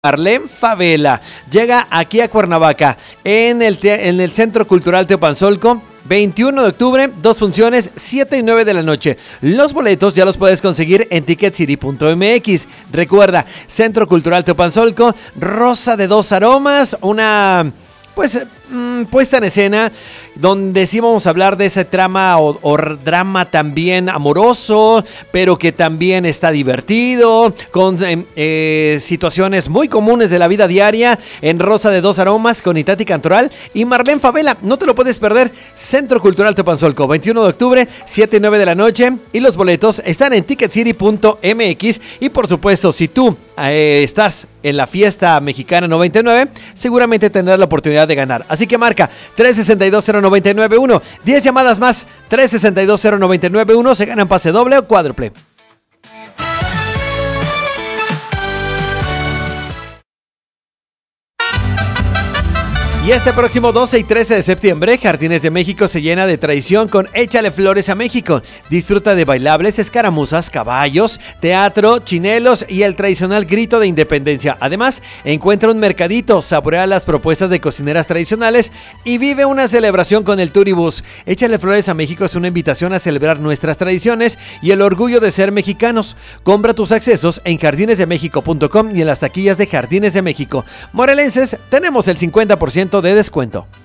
Marlene Favela llega aquí a Cuernavaca en el Centro Cultural Teopanzolco. 21 de octubre, 2 funciones, 7 y 9 de la noche. Los boletos ya los puedes conseguir en ticketcity.mx. Recuerda, Centro Cultural Teopanzolco, Rosa de Dos Aromas, una puesta en escena donde sí vamos a hablar de ese trama o drama también amoroso, pero que también está divertido, con situaciones muy comunes de la vida diaria en Rosa de Dos Aromas con Itati Cantoral y Marlene Favela. No te lo puedes perder. Centro Cultural Teopanzolco, 21 de octubre, 7 y 9 de la noche, y los boletos están en ticketcity.mx. Y por supuesto, si tú estás en la fiesta mexicana 99, seguramente tendrás la oportunidad de ganar. Así que marca 3620991, 10 llamadas más, 3620991, se ganan pase doble o cuádruple. Y este próximo 12 y 13 de septiembre, Jardines de México se llena de tradición con Échale Flores a México. Disfruta de bailables, escaramuzas, caballos, teatro, chinelos y el tradicional grito de independencia. Además, encuentra un mercadito, saborea las propuestas de cocineras tradicionales y vive una celebración con el Turibus. Échale Flores a México es una invitación a celebrar nuestras tradiciones y el orgullo de ser mexicanos. Compra tus accesos en jardinesdemexico.com y en las taquillas de Jardines de México. Morelenses, tenemos el 50% de descuento.